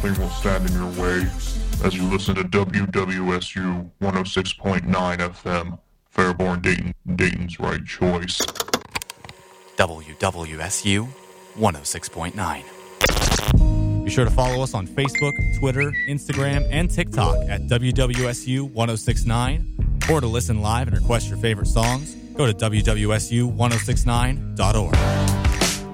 nothing will stand in your way as you listen to WWSU 106.9 FM, Fairborn, Dayton's right choice. WWSU 106.9. Be sure to follow us on Facebook, Twitter, Instagram, and TikTok at WWSU 106.9, or to listen live and request your favorite songs, go to WWSU1069.org.